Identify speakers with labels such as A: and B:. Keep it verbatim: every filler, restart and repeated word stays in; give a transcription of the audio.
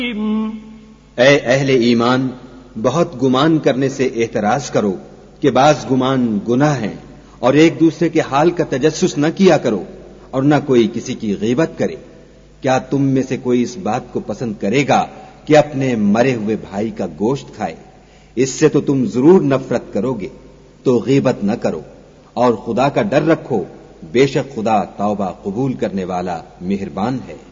A: ऐ अहले ईमान, बहुत गुमान करने से एहतराज करो कि बाज गुमान गुनाह है, और एक दूसरे के हाल का तजस्सुस न किया करो और न कोई किसी की गीबत करे। क्या तुम में से कोई इस बात को पसंद करेगा कि अपने मरे हुए भाई का गोश्त खाए? इससे तो तुम जरूर नफरत करोगे, तो गीबत न करो और खुदा का डर रखो, बेशक खुदा तौबा कबूल करने वाला मेहरबान है।